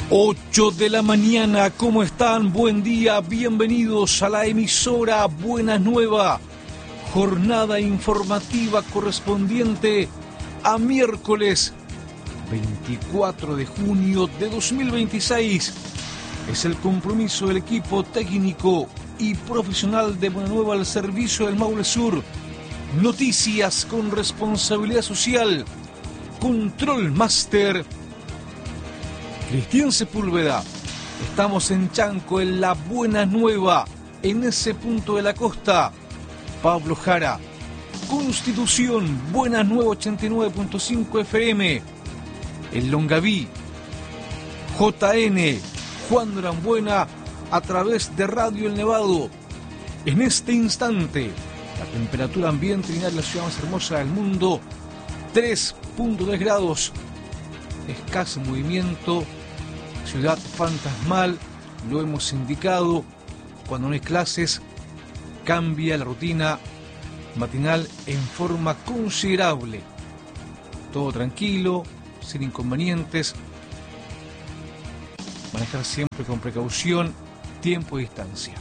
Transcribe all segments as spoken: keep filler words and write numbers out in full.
ocho de la mañana, ¿cómo están? Buen día, bienvenidos a la emisora Buena Nueva, jornada informativa correspondiente a miércoles veinticuatro de junio de dos mil veintiséis. Es el compromiso del equipo técnico y profesional de Buena Nueva al servicio del Maule Sur. Noticias con responsabilidad social. Control Master Cristian Sepúlveda. Estamos en Chanco, en la Buena Nueva, en ese punto de la costa. Pablo Jara. Constitución, Buena Nueva ochenta y nueve punto cinco F M. En Longaví, J N, Juan Norambuena, a través de Radio El Nevado. En este instante, la temperatura ambiente en la ciudad más hermosa del mundo, tres punto tres grados. Escaso movimiento, ciudad fantasmal, lo hemos indicado. Cuando no hay clases, cambia la rutina matinal en forma considerable. Todo tranquilo, sin inconvenientes. Manejar siempre con precaución, tiempo y distancia.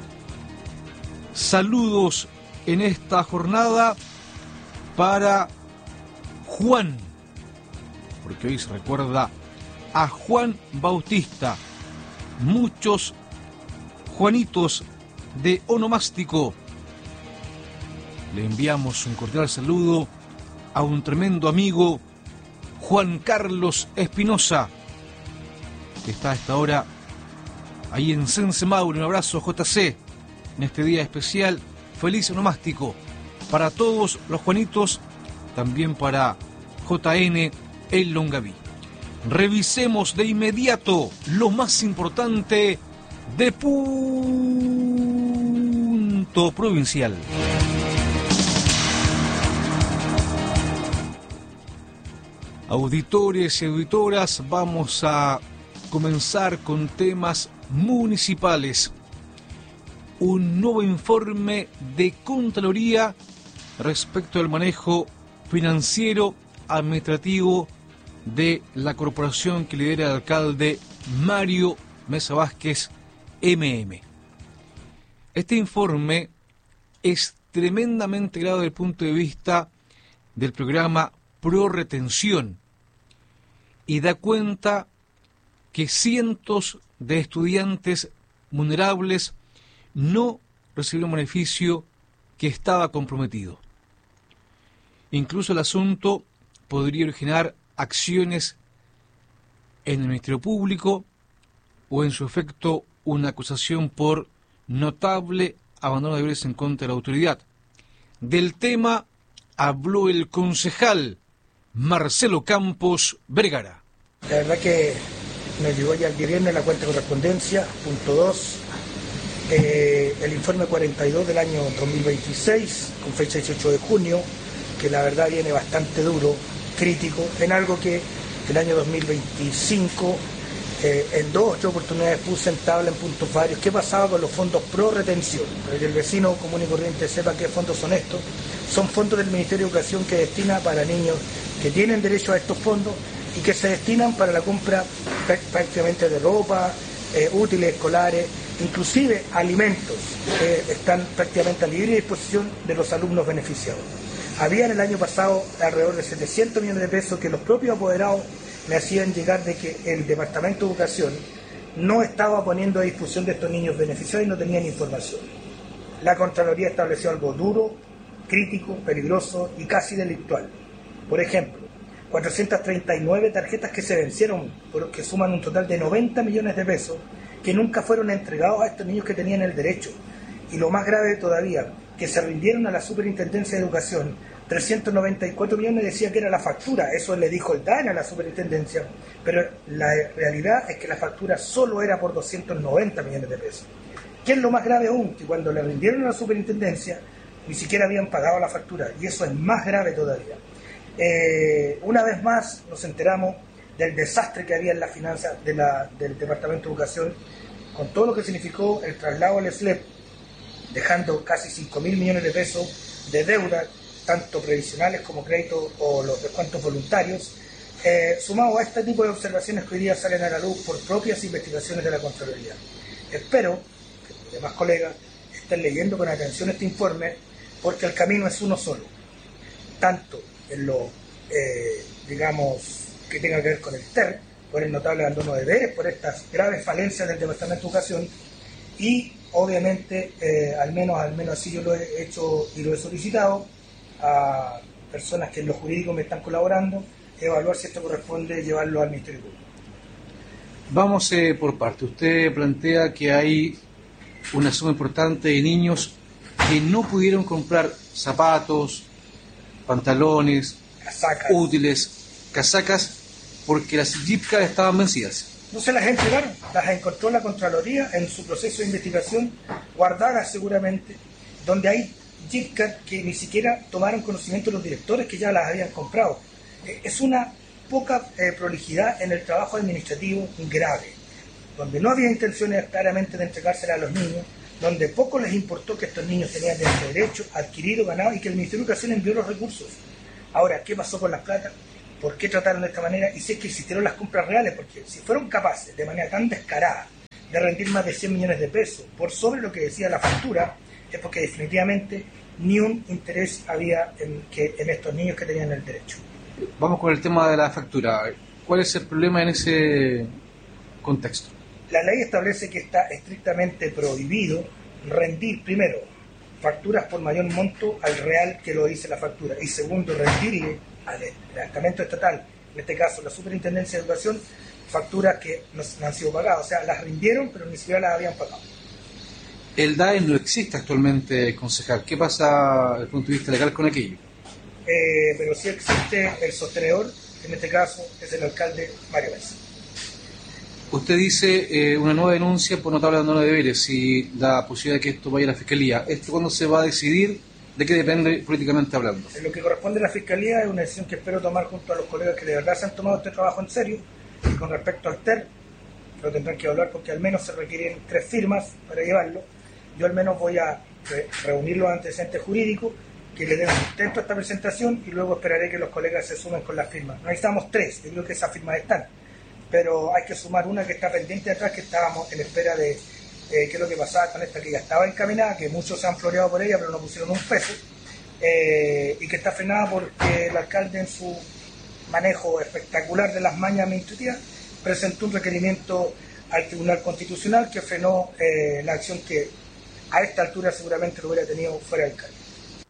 Saludos en esta jornada para Juan, porque hoy se recuerda a Juan Bautista. Muchos Juanitos de onomástico. Le enviamos un cordial saludo a un tremendo amigo, Juan Carlos Espinosa, que está a esta hora ahí en Sense Maule. Un abrazo, J C, en este día especial. Feliz onomástico para todos los Juanitos, también para J N el Longaví. Revisemos de inmediato lo más importante de Punto Provincial. Auditores y auditoras, vamos a comenzar con temas municipales. Un nuevo informe de Contraloría respecto al manejo financiero administrativo de la corporación que lidera el alcalde Mario Mesa Vázquez, M M. Este informe es tremendamente grave desde el punto de vista del programa Pro Retención y da cuenta que cientos de estudiantes vulnerables no recibieron un beneficio que estaba comprometido. Incluso el asunto podría originar acciones en el Ministerio Público o en su efecto una acusación por notable abandono de deberes en contra de la autoridad. Del tema habló el concejal Marcelo Campos Vergara. La verdad que nos llegó ya el viernes la cuenta de correspondencia, punto dos, eh, el informe cuarenta y dos del año dos mil veintiséis, con fecha dieciocho de junio, que la verdad viene bastante duro, crítico, en algo que el año dos mil veinticinco, eh, en dos o tres oportunidades puse en tabla, en puntos varios, qué pasaba con los fondos pro retención, para que el vecino común y corriente sepa qué fondos son estos. Son fondos del Ministerio de Educación que destina para niños que tienen derecho a estos fondos y que se destinan para la compra prácticamente de ropa, eh, útiles escolares, inclusive alimentos, que están prácticamente a libre disposición de los alumnos beneficiados. Había en el año pasado alrededor de setecientos millones de pesos que los propios apoderados me hacían llegar de que el Departamento de Educación no estaba poniendo a disposición de estos niños beneficiados y no tenían información. La Contraloría estableció algo duro, crítico, peligroso y casi delictual. Por ejemplo, cuatrocientas treinta y nueve tarjetas que se vencieron, que suman un total de noventa millones de pesos, que nunca fueron entregados a estos niños que tenían el derecho. Y lo más grave todavía, que se rindieron a la Superintendencia de Educación trescientos noventa y cuatro millones, decía que era la factura, eso le dijo el D A N a la Superintendencia, pero la realidad es que la factura solo era por doscientos noventa millones de pesos. ¿Qué es lo más grave aún? Que cuando le rindieron a la Superintendencia, ni siquiera habían pagado la factura, y eso es más grave todavía. Eh, una vez más nos enteramos del desastre que había en las finanzas de la, del Departamento de Educación, con todo lo que significó el traslado al S L E P, dejando casi cinco mil millones de pesos de deuda, tanto previsionales como créditos o los descuentos voluntarios, Eh, sumado a este tipo de observaciones que hoy día salen a la luz por propias investigaciones de la Contraloría. Espero que los demás colegas estén leyendo con atención este informe, porque el camino es uno solo, tanto en lo, eh, digamos, que tenga que ver con el T E R, por el notable abandono de deberes, por estas graves falencias del Departamento de Educación, y obviamente, eh, al menos al menos así yo lo he hecho y lo he solicitado a personas que en lo jurídico me están colaborando, evaluar si esto corresponde llevarlo al Ministerio Público. Vamos eh, por parte. Usted plantea que hay una suma importante de niños que no pudieron comprar zapatos, pantalones, casacas, útiles, casacas, porque las Jeepcar estaban vencidas. No se las entregaron, las encontró la Contraloría en su proceso de investigación, guardadas seguramente, donde hay Jeepcar que ni siquiera tomaron conocimiento los directores que ya las habían comprado. Eh, es una poca eh, prolijidad en el trabajo administrativo grave, donde no había intenciones claramente de entregárselas a los niños, donde poco les importó que estos niños tenían ese derecho adquirido, ganado, y que el Ministerio de Educación envió los recursos. Ahora, ¿qué pasó con las plata? ¿Por qué trataron de esta manera? Y si es que existieron las compras reales, porque si fueron capaces de manera tan descarada de rendir más de cien millones de pesos por sobre lo que decía la factura, es porque definitivamente ni un interés había en, que, en estos niños que tenían el derecho. Vamos con el tema de la factura. ¿Cuál es el problema en ese contexto? La ley establece que está estrictamente prohibido rendir, primero, facturas por mayor monto al real que lo dice la factura, y segundo, rendirle al estamento estatal, en este caso la Superintendencia de Educación, facturas que no, no han sido pagadas, o sea, las rindieron pero ni siquiera las habían pagado. El D A E no existe actualmente, concejal. ¿Qué pasa desde el punto de vista legal con aquello? Eh, pero sí existe el sostenedor, en este caso es el alcalde Mario Mesa. Usted dice eh, una nueva denuncia por notable abandono de deberes y la posibilidad de que esto vaya a la Fiscalía. ¿Esto cuándo se va a decidir? ¿De qué depende políticamente hablando? En lo que corresponde a la Fiscalía es una decisión que espero tomar junto a los colegas que de verdad se han tomado este trabajo en serio. Y con respecto al T E R, lo tendrán que hablar porque al menos se requieren tres firmas para llevarlo. Yo al menos voy a re reunir los antecedentes jurídicos que le den sustento a esta presentación y luego esperaré que los colegas se sumen con las firmas. Necesitamos tres, yo creo que esas firmas están, pero hay que sumar una que está pendiente atrás, que estábamos en espera de eh, qué es lo que pasaba con esta que ya estaba encaminada, que muchos se han floreado por ella pero no pusieron un peso, eh, y que está frenada porque el alcalde, en su manejo espectacular de las mañas administrativas, presentó un requerimiento al Tribunal Constitucional que frenó eh, la acción que a esta altura seguramente lo hubiera tenido fuera del alcalde.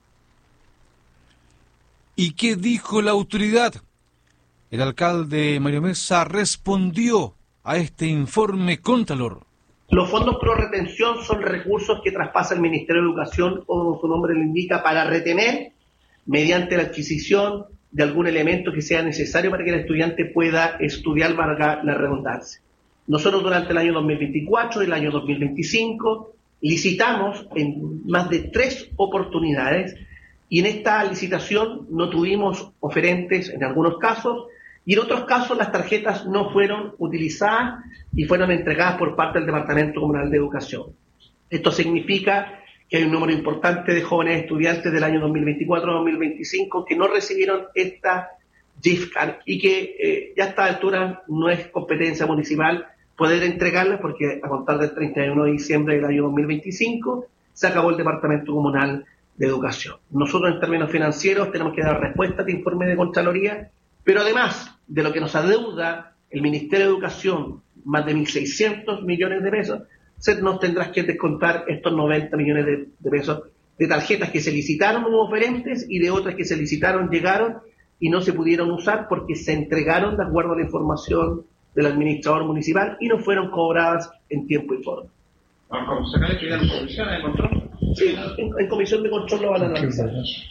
¿Y qué dijo la autoridad? El alcalde Mario Mesa respondió a este informe contralor. Los fondos pro retención son recursos que traspasa el Ministerio de Educación, como su nombre lo indica, para retener mediante la adquisición de algún elemento que sea necesario para que el estudiante pueda estudiar, valga la redundancia. Nosotros durante el año dos mil veinticuatro y el año dos mil veinticinco licitamos en más de tres oportunidades, y en esta licitación no tuvimos oferentes en algunos casos, y en otros casos las tarjetas no fueron utilizadas y fueron entregadas por parte del Departamento Comunal de Educación. Esto significa que hay un número importante de jóvenes estudiantes del año dos mil veinticuatro a dos mil veinticinco que no recibieron esta Jeepcar y que eh, ya a esta altura no es competencia municipal poder entregarlas, porque a contar del treinta y uno de diciembre del año dos mil veinticinco se acabó el Departamento Comunal de Educación. Nosotros en términos financieros tenemos que dar respuesta a este informe de Contraloría, pero además de lo que nos adeuda el Ministerio de Educación, más de mil seiscientos millones de pesos, se nos tendrá que descontar estos noventa millones de, de pesos de tarjetas que se licitaron como oferentes y de otras que se licitaron, llegaron y no se pudieron usar porque se entregaron de acuerdo a la información del administrador municipal y no fueron cobradas en tiempo y forma. ¿Vamos a sacar en comisión de control? Sí, en, en comisión de control lo van a analizar.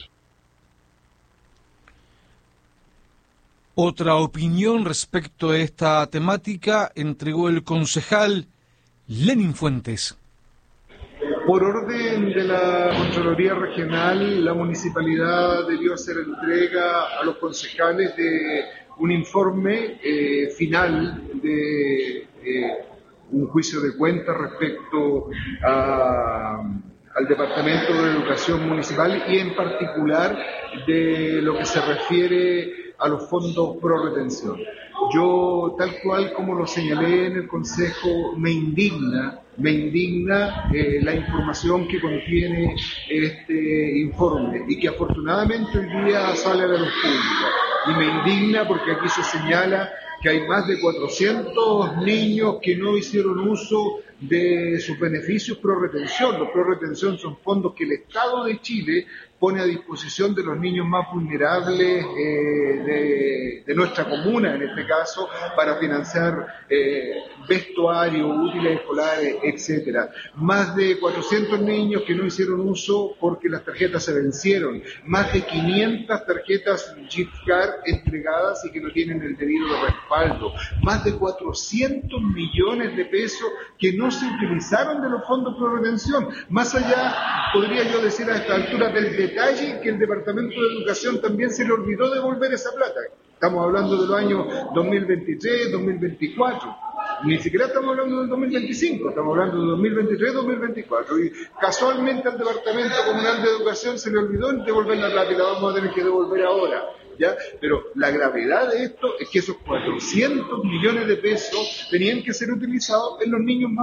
Otra opinión respecto a esta temática entregó el concejal Lenin Fuentes. Por orden de la Contraloría Regional, la municipalidad debió hacer entrega a los concejales de un informe eh, final de eh, un juicio de cuentas respecto a, al Departamento de Educación Municipal y en particular de lo que se refiere a los fondos pro retención. Yo, tal cual como lo señalé en el Consejo, me indigna, me indigna eh, la información que contiene este informe y que afortunadamente hoy día sale a la luz pública. Y me indigna porque aquí se señala que hay más de cuatrocientos niños que no hicieron uso de sus beneficios pro retención. Los pro retención son fondos que el Estado de Chile pone a disposición de los niños más vulnerables eh, de, de nuestra comuna, en este caso, para financiar eh, vestuario, útiles escolares, etcétera. Más de cuatrocientos niños que no hicieron uso porque las tarjetas se vencieron. Más de quinientas tarjetas gift card entregadas y que no tienen el debido respaldo. Más de cuatrocientos millones de pesos que no se utilizaron de los fondos pro retención. Más allá, podría yo decir a esta altura del detalle que el Departamento de Educación también se le olvidó devolver esa plata. Estamos hablando de los años dos mil veintitrés, dos mil veinticuatro. Ni siquiera estamos hablando del dos mil veinticinco, estamos hablando de dos mil veintitrés, dos mil veinticuatro. Y casualmente al Departamento Comunal de Educación se le olvidó devolver la plata y la vamos a tener que devolver ahora. ¿Ya? Pero la gravedad de esto es que esos cuatrocientos millones de pesos tenían que ser utilizados en los niños más